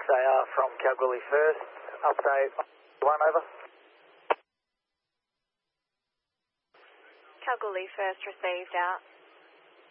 6AR from Kalgoorlie First. Update 1 over. Kalgoorlie First received out.